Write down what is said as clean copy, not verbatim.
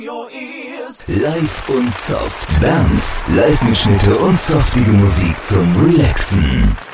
Live und Soft. Dance, Live-Mitschnitte und softige Musik zum Relaxen.